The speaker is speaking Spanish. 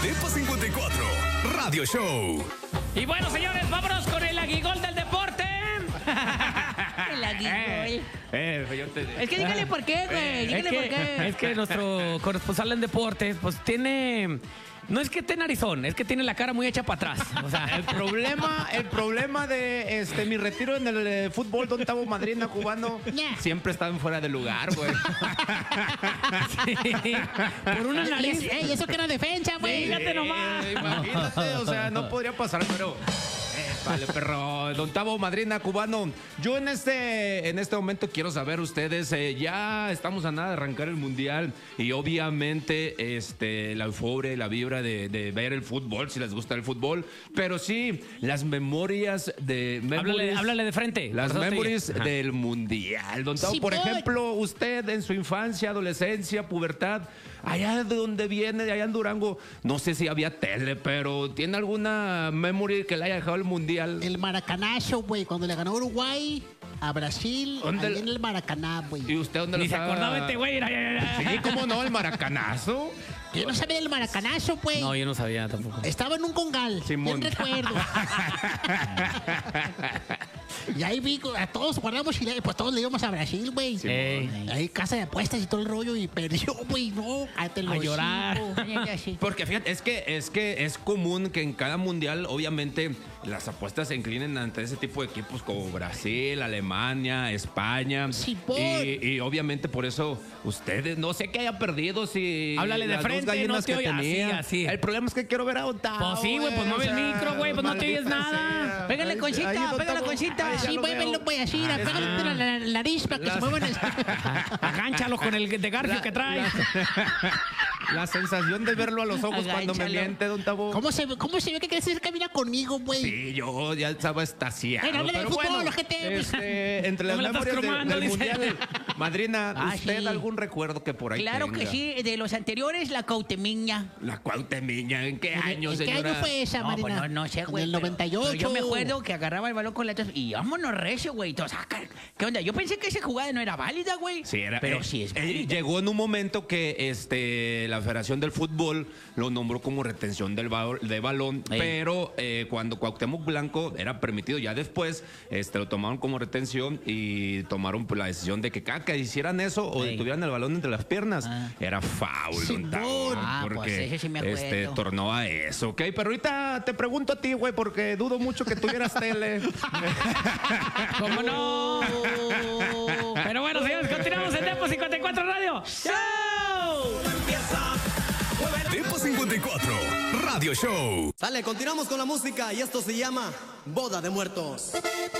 Depo 54 Radio Show. Y bueno, señores, vámonos con el aguigol del deporte. El aguigol. Señor, Es que dígale por qué, güey. Dígale por qué. Es que nuestro corresponsal en deportes, pues tiene... No es que esté narizón, es que tiene la cara muy hecha para atrás. O sea, El problema de mi retiro en el fútbol de Octavo Madrina cubano Ña. siempre estaba fuera de lugar, güey. sí, por una nariz. Ey, eso que era defensa, güey. Fíjate nomás. Imagínate, o sea, no podría pasar, pero... Vale, perro, don Tavo Madrina cubano. Yo en este momento quiero saber ustedes, ya estamos a nada de arrancar el mundial y obviamente la euforia y la vibra de ver el fútbol, si les gusta el fútbol, pero sí, las memorias de... Háblale de frente. Las Por eso memories Ajá. del mundial, don Tavo. Sí, Por voy. ejemplo, usted en su infancia, adolescencia, pubertad, allá de donde viene, de allá en Durango, no sé si había tele, pero ¿tiene alguna memory que le haya dejado el mundial? El Maracanazo, güey, cuando le ganó Uruguay a Brasil, ¿Dónde ahí el- en el Maracaná, güey. ¿Y usted dónde Ni lo se estaba? acordaba este güey. Sí, ¿cómo no? El maracanazo. Yo no sabía del Maracanazo, güey. No, yo no sabía tampoco. Estaba en un congal, Simón. bien recuerdo. Y ahí vi a todos guardamos y pues todos le íbamos a Brasil, güey. Ey. Ahí casa de apuestas y todo el rollo y perdió, güey, no. Cállate los A llorar. hocico. Porque fíjate, es que es común que en cada mundial, obviamente, las apuestas se inclinen ante ese tipo de equipos como Brasil, Alemania, España. Sí, por- y obviamente por eso ustedes, no sé qué haya perdido si. Háblale de las dos frente, gallinas no te que oye. tenía. Así. El problema es que quiero ver a Otavo. Pues sí, güey, pues mueve el micro, güey, pues no te oyes nada. Pégale, Conchita, pégale, Conchita. Sí, muévelo, güey, así, pégale la nariz para que se muevan. Agánchalo con el de Garfio que trae. La sensación de verlo a los ojos cuando me Agánchalo. miente, don Tavo. ¿Cómo se ve que quieres camina conmigo, güey? Sí, yo ya estaba estaciado. Bueno, habla de pero fútbol, bueno, ojete. entre las No me la estás memorias cromando, del dice. mundial, Madrina, Ah, ¿usted sí. algún recuerdo que por ahí Claro tenga? que sí, de los anteriores, la Cautemiña. La Cuauhtemiña, ¿en qué año, ¿En qué señora? año fue esa, No, Marina? pues no sé, güey. En el pero- 98. Pero yo me acuerdo que agarraba el balón con la y vámonos recio, güey. Entonces, ¿qué onda? Yo pensé que esa jugada no era válida, güey. Sí, era, Pero sí es válida. llegó en un momento que la Federación del Fútbol lo nombró como retención de balón, Ey. pero cuando Cuauhtémoc Blanco era permitido, ya después lo tomaron como retención y tomaron pues, la decisión de que cada que hicieran eso o Ey. detuvieran el balón entre las piernas, Ah. era foul, Simón. don Tavo, Ah, pues porque ese sí me acuerdo. tornó a eso, ¿ok? Pero ahorita te pregunto a ti, güey, porque dudo mucho que tuvieras tele. ¿Cómo no? Pero bueno, señores, continuamos en Depo 54 Radio. ¡Show! Depo 54 Radio Show. Sale, continuamos con la música y esto se llama Boda de Muertos.